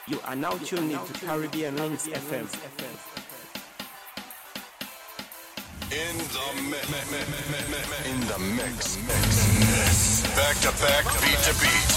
You are now tuned into Caribbean Links FM. In the mix. Back to back, beat to beat.